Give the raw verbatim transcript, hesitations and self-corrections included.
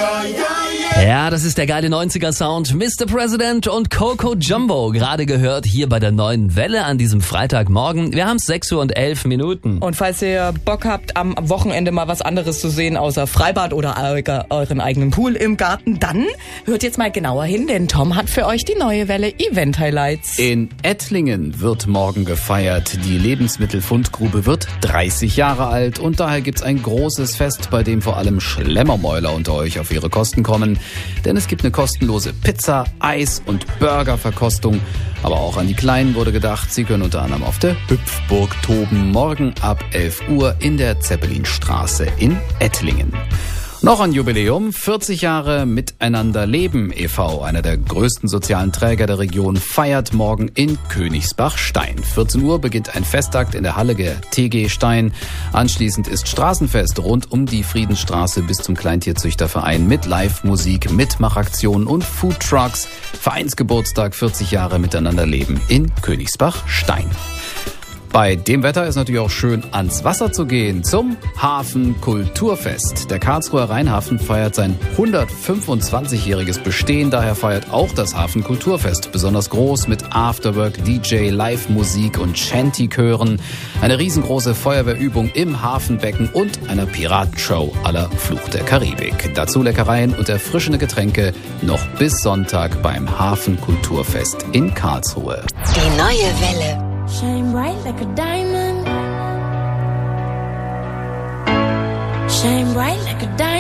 Ja, das ist der geile neunziger-Sound. Mister President und Coco Jumbo. Gerade gehört hier bei der Neuen Welle an diesem Freitagmorgen. Wir haben es sechs Uhr und elf Minuten. Und falls ihr Bock habt, am Wochenende mal was anderes zu sehen, außer Freibad oder euren eigenen Pool im Garten, dann hört jetzt mal genauer hin, denn Tom hat für euch die Neue Welle Event Highlights. In Ettlingen wird morgen gefeiert. Die Lebensmittelfundgrube wird dreißig Jahre alt und daher gibt's ein großes Fest, bei dem vor allem Schlemmermäuler unter euch auf ihre Kosten kommen. Denn es gibt eine kostenlose Pizza-, Eis- und Burger-Verkostung. Aber auch an die Kleinen wurde gedacht. Sie können unter anderem auf der Hüpfburg toben. Morgen ab elf Uhr in der Zeppelinstraße in Ettlingen. Noch ein Jubiläum, vierzig Jahre Miteinander leben e V, einer der größten sozialen Träger der Region, feiert morgen in Königsbach-Stein. vierzehn Uhr beginnt ein Festakt in der Halle der T G Stein. Anschließend ist Straßenfest rund um die Friedensstraße bis zum Kleintierzüchterverein mit Live-Musik, Mitmachaktionen und Foodtrucks. Vereinsgeburtstag vierzig Jahre Miteinander leben in Königsbach-Stein. Bei dem Wetter ist natürlich auch schön, ans Wasser zu gehen zum Hafenkulturfest. Der Karlsruher Rheinhafen feiert sein hundertfünfundzwanzigjähriges Bestehen. Daher feiert auch das Hafenkulturfest besonders groß mit Afterwork, D J, Live-Musik und Shanty-Chören. Eine riesengroße Feuerwehrübung im Hafenbecken und einer Piratenshow à la Fluch der Karibik. Dazu Leckereien und erfrischende Getränke noch bis Sonntag beim Hafenkulturfest in Karlsruhe. Die Neue Welle. Shine bright like a diamond. Shine bright like a diamond.